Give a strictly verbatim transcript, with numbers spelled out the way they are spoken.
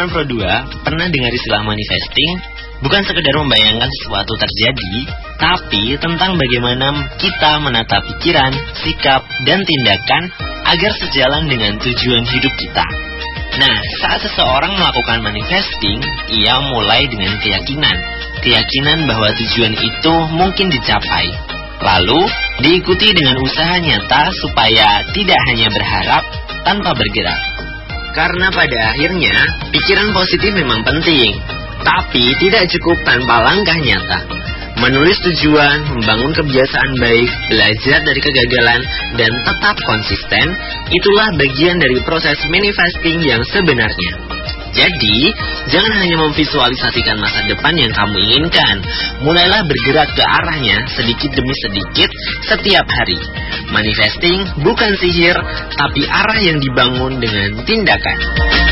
Teman-teman Pro dua pernah dengar istilah manifesting? Bukan sekedar membayangkan sesuatu terjadi, tapi tentang bagaimana kita menata pikiran, sikap, dan tindakan agar sejalan dengan tujuan hidup kita. Nah, saat seseorang melakukan manifesting, ia mulai dengan keyakinan. Keyakinan bahwa tujuan itu mungkin dicapai. Lalu, diikuti dengan usaha nyata supaya tidak hanya berharap tanpa bergerak. Karena pada akhirnya, pikiran positif memang penting, tapi tidak cukup tanpa langkah nyata. Menulis tujuan, membangun kebiasaan baik, belajar dari kegagalan, dan tetap konsisten, itulah bagian dari proses manifesting yang sebenarnya. Jadi, jangan hanya memvisualisasikan masa depan yang kamu inginkan. Mulailah bergerak ke arahnya sedikit demi sedikit setiap hari. Manifesting bukan sihir, tapi arah yang dibangun dengan tindakan.